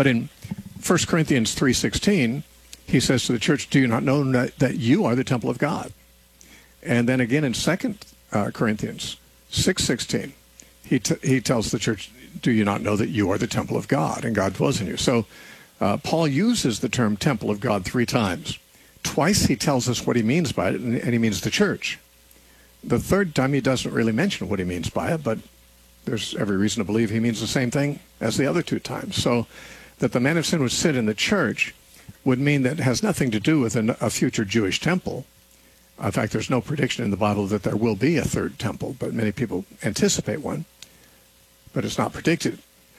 But in 1 Corinthians 3:16, he says to the church, do you not know that you are the temple of God? And then again in 2 Corinthians 6:16, he tells the church, do you not know that you are the temple of God and God dwells in you? So Paul uses the term temple of God 3 times. Twice he tells us what he means by it, and he means the church. The third time he doesn't really mention what he means by it, but there's every reason to believe he means the same thing as the other 2 times. So that the man of sin would sit in the church would mean that it has nothing to do with a future Jewish temple. In fact, there's no prediction in the Bible that there will be a 3rd temple, but many people anticipate one, but it's not predicted.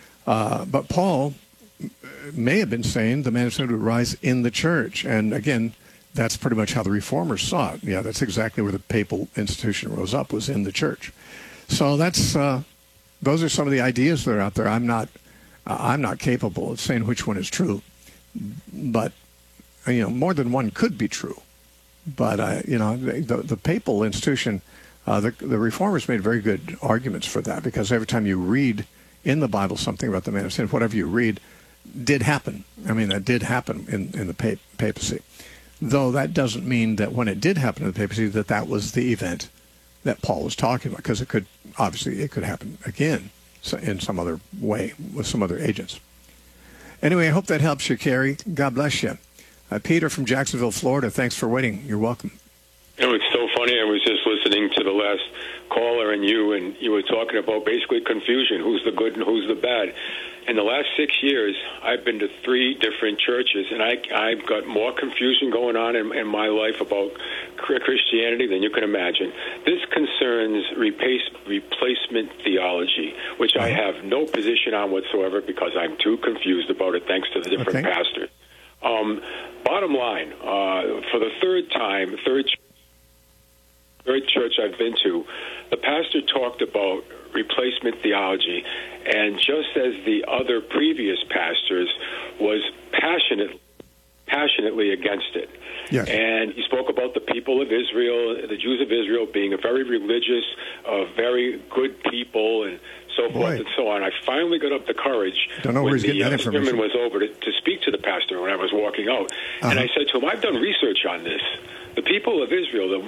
But Paul may have been saying the man of sin would rise in the church. And again, that's pretty much how the Reformers saw it. Yeah, that's exactly where the papal institution rose up, was in the church. So that's those are some of the ideas that are out there. I'm not capable of saying which one is true, but more than one could be true. But the papal institution, the Reformers made very good arguments for that, because every time you read in the Bible something about the man of sin, whatever you read did happen. I mean, that did happen in the papacy. Though that doesn't mean that when it did happen in the papacy that was the event that Paul was talking about, because it could happen again in some other way with some other agents. Anyway, I hope that helps you, Kerry. God bless you. Peter from Jacksonville, Florida, thanks for waiting. You're welcome. It's so funny. I was just listening to the last caller and you were talking about basically confusion, who's the good and who's the bad. In the last 6 years, I've been to 3 different churches, and I've got more confusion going on in my life about Christianity than you can imagine. This concerns replacement theology, which I have no position on whatsoever because I'm too confused about it, thanks to the different pastors. Bottom line, for the third church I've been to, the pastor talked about replacement theology, and just as the other previous pastors was passionately against it. Yes. And he spoke about the people of Israel, the Jews of Israel, being a very religious, very good people, and so forth and so on. I finally got up the courage when the sermon was over to speak to the pastor when I was walking out. And I said to him, I've done research on this. The people of Israel, the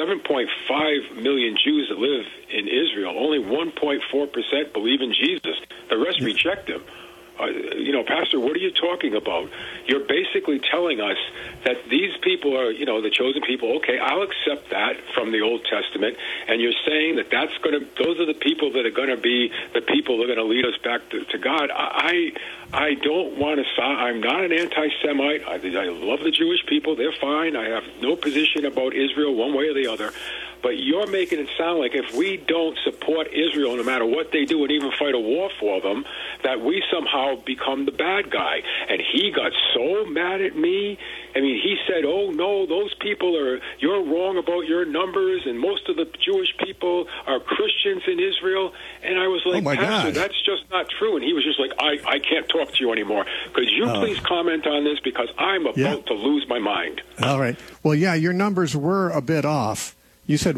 7.5 million Jews that live in Israel, only 1.4% believe in Jesus. The rest reject him. Pastor, what are you talking about? You're basically telling us that these people are, the chosen people. Okay, I'll accept that from the Old Testament, and you're saying that those are the people that are going to be the people that are going to lead us back to God. I don't want to. I'm not an anti-Semite. I love the Jewish people. They're fine. I have no position about Israel one way or the other. But you're making it sound like if we don't support Israel, no matter what they do, and even fight a war for them, that we somehow become the bad guy. And he got so mad at me. I mean, he said, oh, no, those people you're wrong about your numbers, and most of the Jewish people are Christians in Israel. And I was like, Pastor, that's just not true. And he was just like, I can't talk to you anymore. Could you please comment on this, because I'm about to lose my mind. All right. Well, yeah, your numbers were a bit off. You said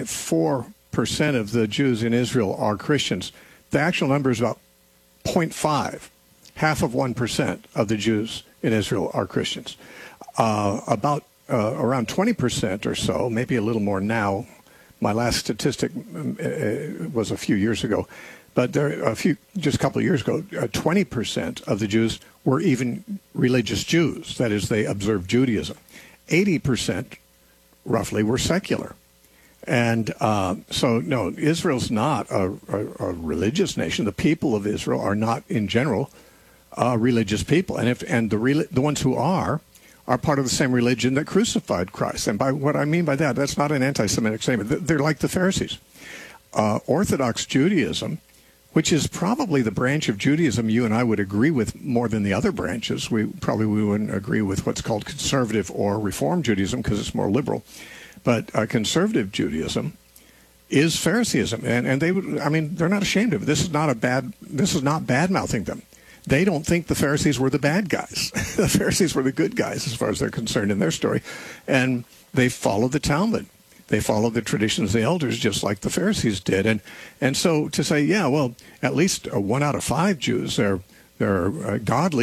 1.4% of the Jews in Israel are Christians. The actual number is about 0.5. Half of 1% of the Jews in Israel are Christians. Around 20% or so, maybe a little more now. My last statistic was a few years ago. But just a couple of years ago, 20% of the Jews were even religious Jews. That is, they observed Judaism. 80%, roughly, were secular. And so, no, Israel's not a religious nation. The people of Israel are not, in general, religious people. And the ones who are part of the same religion that crucified Christ. And by what I mean by that, that's not an anti-Semitic statement. They're like the Pharisees. Orthodox Judaism, which is probably the branch of Judaism you and I would agree with more than the other branches. We wouldn't agree with what's called conservative or Reform Judaism because it's more liberal. But conservative Judaism is Phariseeism, and they're not ashamed of it. This is not bad-mouthing them. They don't think the Pharisees were the bad guys. The Pharisees were the good guys as far as they're concerned in their story, and they followed the Talmud. They followed the traditions of the elders just like the Pharisees did, and so to say, yeah, well, at least 1 out of 5 Jews they're godly.